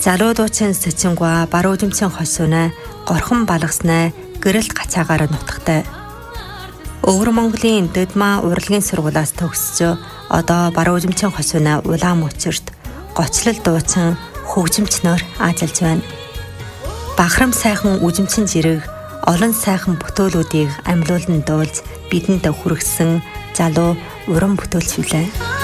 Залуу дуучин Сэчингва баруун жимцэн хосуунаа горхон балгаснаа гэрэлт гацаагаар нутагтай. Өвөр Монголын Дөдмаа урлагийн сургуулиас төгсөж одоо баруун жимцэн хосуунаа улаан мөчөрт гочлол дуучин хөгжимчнөр ажиллаж байна. Бахрам сайхан үжимчин жирэг олон сайхан бүтөөлүүдийг амьлуулан дуулж бидэнд хүргэсэн залуу уран бүтээлч билээ.